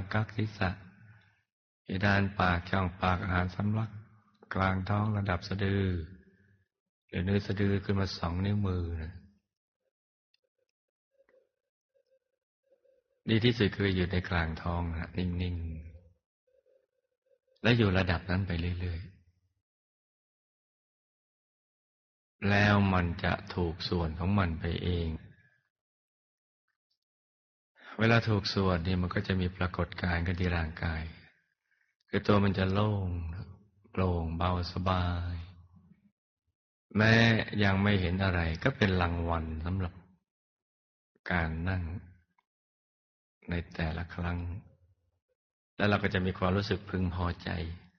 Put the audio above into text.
กักศีรษะเพดานปากช่องปากอาหารสำลักกลางท้องระดับสะดือหรือเนื้อสะดือขึ้นมา2 นิ้วมือนะดีที่สุดคืออยู่ในกลางท้องนะนิ่งๆและอยู่ระดับนั้นไปเรื่อยๆแล้วมันจะถูกส่วนของมันไปเองเวลาถูกส่วนนี่มันก็จะมีปรากฏการณ์กันที่ร่างกายคือตัวมันจะโล่งโปร่งเบาสบายแม้ยังไม่เห็นอะไรก็เป็นรางวัลสำหรับการนั่งในแต่ละครั้งแล้วเราก็จะมีความรู้สึกพึงพอใจ